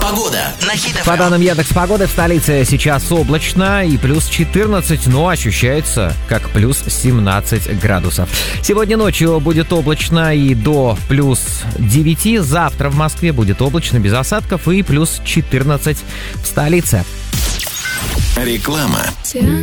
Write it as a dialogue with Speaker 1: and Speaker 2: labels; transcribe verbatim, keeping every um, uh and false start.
Speaker 1: Погода на Хит эф эм.
Speaker 2: По данным Яндекс.Погоды, в столице сейчас облачно и плюс четырнадцать, но ощущается как плюс семнадцать градусов. Сегодня ночью будет облачно и до плюс девяти. Завтра в Москве будет облачно без осадков и плюс четырнадцать в столице.
Speaker 1: Реклама.